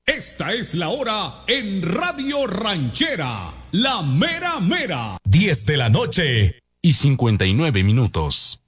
Esta es la hora en Radio Ranchera, la mera mera. 10 de la noche y 59 minutos.